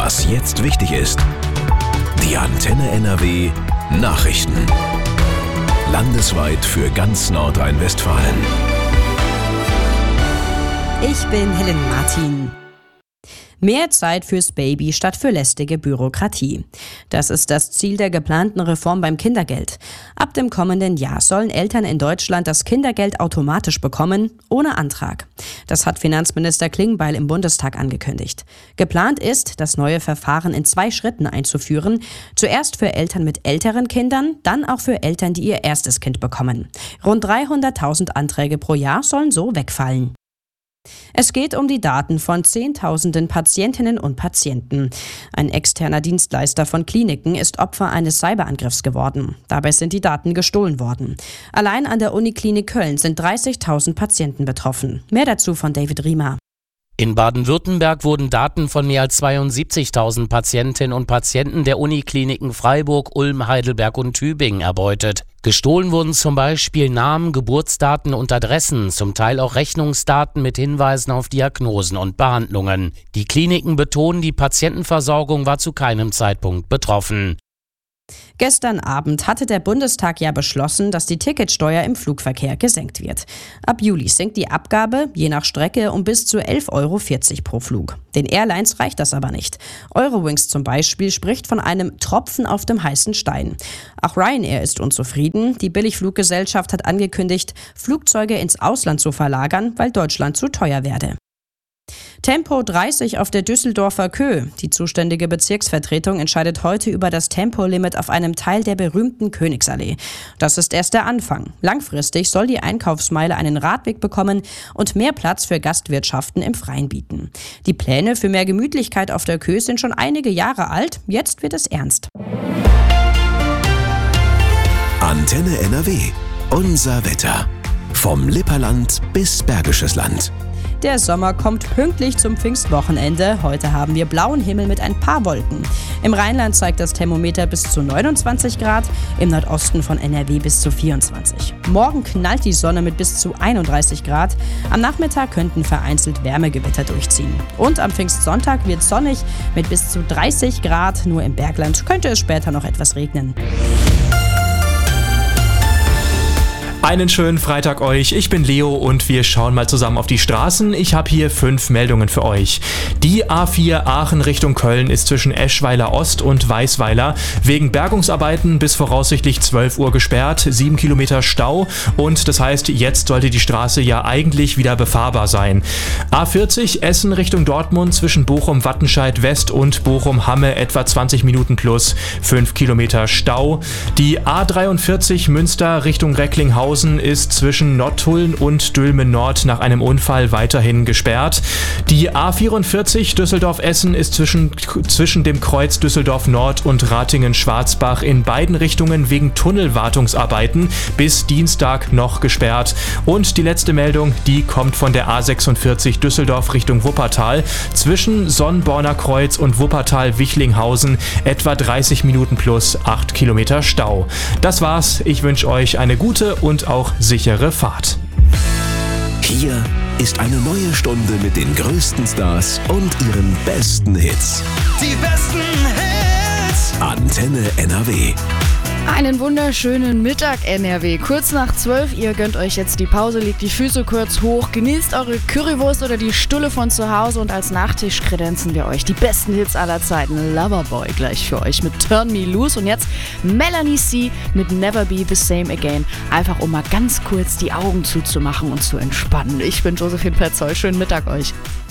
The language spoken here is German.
Was jetzt wichtig ist. Die Antenne NRW Nachrichten. Landesweit für ganz Nordrhein-Westfalen. Ich bin Helen Martin. Mehr Zeit fürs Baby statt für lästige Bürokratie. Das ist das Ziel der geplanten Reform beim Kindergeld. Ab dem kommenden Jahr sollen Eltern in Deutschland das Kindergeld automatisch bekommen, ohne Antrag. Das hat Finanzminister Klingbeil im Bundestag angekündigt. Geplant ist, das neue Verfahren in 2 Schritten einzuführen. Zuerst für Eltern mit älteren Kindern, dann auch für Eltern, die ihr erstes Kind bekommen. Rund 300.000 Anträge pro Jahr sollen so wegfallen. Es geht um die Daten von Zehntausenden Patientinnen und Patienten. Ein externer Dienstleister von Kliniken ist Opfer eines Cyberangriffs geworden. Dabei sind die Daten gestohlen worden. Allein an der Uniklinik Köln sind 30.000 Patienten betroffen. Mehr dazu von David Riemer. In Baden-Württemberg wurden Daten von mehr als 72.000 Patientinnen und Patienten der Unikliniken Freiburg, Ulm, Heidelberg und Tübingen erbeutet. Gestohlen wurden zum Beispiel Namen, Geburtsdaten und Adressen, zum Teil auch Rechnungsdaten mit Hinweisen auf Diagnosen und Behandlungen. Die Kliniken betonen, die Patientenversorgung war zu keinem Zeitpunkt betroffen. Gestern Abend hatte der Bundestag ja beschlossen, dass die Ticketsteuer im Flugverkehr gesenkt wird. Ab Juli sinkt die Abgabe, je nach Strecke, um bis zu 11,40 € pro Flug. Den Airlines reicht das aber nicht. Eurowings zum Beispiel spricht von einem Tropfen auf dem heißen Stein. Auch Ryanair ist unzufrieden. Die Billigfluggesellschaft hat angekündigt, Flugzeuge ins Ausland zu verlagern, weil Deutschland zu teuer werde. Tempo 30 auf der Düsseldorfer Kö. Die zuständige Bezirksvertretung entscheidet heute über das Tempolimit auf einem Teil der berühmten Königsallee. Das ist erst der Anfang. Langfristig soll die Einkaufsmeile einen Radweg bekommen und mehr Platz für Gastwirtschaften im Freien bieten. Die Pläne für mehr Gemütlichkeit auf der Kö sind schon einige Jahre alt. Jetzt wird es ernst. Antenne NRW. Unser Wetter. Vom Lipperland bis Bergisches Land. Der Sommer kommt pünktlich zum Pfingstwochenende. Heute haben wir blauen Himmel mit ein paar Wolken. Im Rheinland zeigt das Thermometer bis zu 29 Grad, im Nordosten von NRW bis zu 24. Morgen knallt die Sonne mit bis zu 31 Grad. Am Nachmittag könnten vereinzelt Wärmegewitter durchziehen. Und am Pfingstsonntag wird sonnig mit bis zu 30 Grad. Nur im Bergland könnte es später noch etwas regnen. Einen schönen Freitag euch, ich bin Leo und wir schauen mal zusammen auf die Straßen. Ich habe hier 5 Meldungen für euch. Die A4 Aachen Richtung Köln ist zwischen Eschweiler Ost und Weißweiler wegen Bergungsarbeiten bis voraussichtlich 12 Uhr gesperrt, 7 Kilometer Stau und das heißt, jetzt sollte die Straße ja eigentlich wieder befahrbar sein. A40 Essen Richtung Dortmund zwischen Bochum-Wattenscheid West und Bochum-Hamme etwa 20 Minuten plus 5 Kilometer Stau. Die A43 Münster Richtung Recklinghausen ist zwischen Nottuln und Dülmen Nord nach einem Unfall weiterhin gesperrt. Die A44 Düsseldorf-Essen ist zwischen dem Kreuz Düsseldorf Nord und Ratingen-Schwarzbach in beiden Richtungen wegen Tunnelwartungsarbeiten bis Dienstag noch gesperrt. Und die letzte Meldung, die kommt von der A46 Düsseldorf Richtung Wuppertal. Zwischen Sonnborner Kreuz und Wuppertal-Wichlinghausen etwa 30 Minuten plus 8 Kilometer Stau. Das war's. Ich wünsche euch eine gute und auch sichere Fahrt. Hier ist eine neue Stunde mit den größten Stars und ihren besten Hits. Die besten Hits. Antenne NRW. Einen wunderschönen Mittag, NRW. Kurz nach 12, ihr gönnt euch jetzt die Pause, legt die Füße kurz hoch, genießt eure Currywurst oder die Stulle von zu Hause und als Nachtisch kredenzen wir euch die besten Hits aller Zeiten. Loverboy gleich für euch mit Turn Me Loose und jetzt Melanie C. mit Never Be The Same Again. Einfach um mal ganz kurz die Augen zuzumachen und zu entspannen. Ich bin Josephine Petzold. Schönen Mittag euch.